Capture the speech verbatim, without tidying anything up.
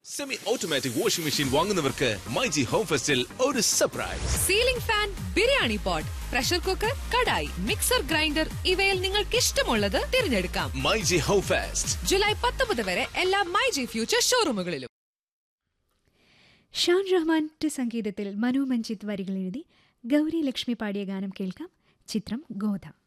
Semi automatic washing machine വാങ്ങുന്നവർക്ക് myG home ഫെസ്റ്റിൽ ഒരു surprise. Ceiling fan, biryani pot, pressure cooker, kadai, mixer grinder ഇവയിൽ നിങ്ങൾക്ക് ഇഷ്ടമുള്ളത് തിരഞ്ഞെടുക്കാം. മൈജി ഹോം ഫെസ്റ്റ് ജൂലൈ പത്തൊമ്പത് വരെ എല്ലാ മൈജി ഫ്യൂച്ചർ ഷോറൂമുകളിലും. ഷാൻ റഹ്മാന്റെ സംഗീതത്തിൽ മനു മഞ്ജിത്ത് വരികൾ എഴുതി ഗൗരി ലക്ഷ്മി പാടിയ ഗാനം കേൾക്കാം. ചിത്രം ഗോധ.